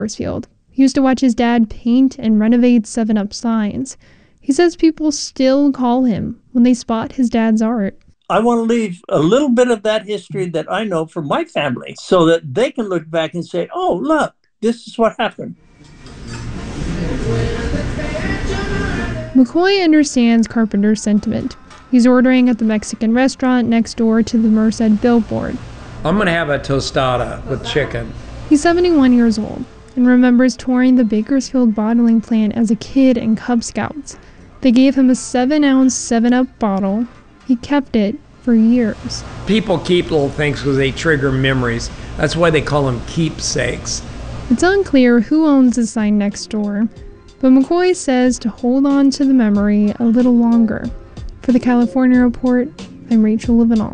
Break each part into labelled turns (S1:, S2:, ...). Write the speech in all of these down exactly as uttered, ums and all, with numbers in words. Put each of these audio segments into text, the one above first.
S1: Bakersfield. He used to watch his dad paint and renovate seven up signs. He says people still call him when they spot his dad's art.
S2: I want to leave a little bit of that history that I know from my family so that they can look back and say, oh, look, this is what happened.
S1: McCoy understands Carpenter's sentiment. He's ordering at the Mexican restaurant next door to the Merced billboard.
S3: I'm going to have a tostada with chicken.
S1: He's seventy-one years old and remembers touring the Bakersfield bottling plant as a kid in Cub Scouts. They gave him a seven ounce seven up bottle. He kept it for years.
S3: People keep little things because they trigger memories. That's why they call them keepsakes.
S1: It's unclear who owns the sign next door, but McCoy says to hold on to the memory a little longer. For the California Report, I'm Rachel Levinall.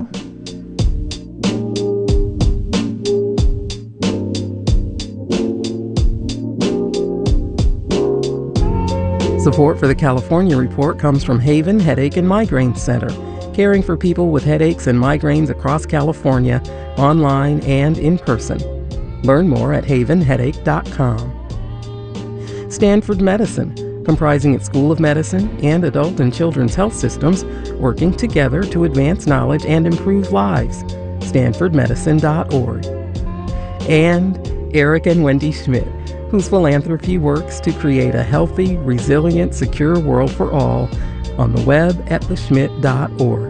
S4: Support for the California Report comes from Haven Headache and Migraine Center, caring for people with headaches and migraines across California, online and in person. Learn more at haven headache dot com. Stanford Medicine, comprising its School of Medicine and adult and children's health systems, working together to advance knowledge and improve lives. stanford medicine dot org. And Eric and Wendy Schmidt, whose philanthropy works to create a healthy, resilient, secure world for all, on the web at the schmidt dot org.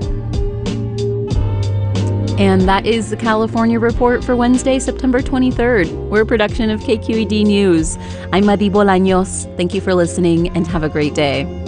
S5: And that is the California Report for Wednesday, September twenty-third. We're a production of K Q E D News. I'm Madi Bolaños. Thank you for listening and have a great day.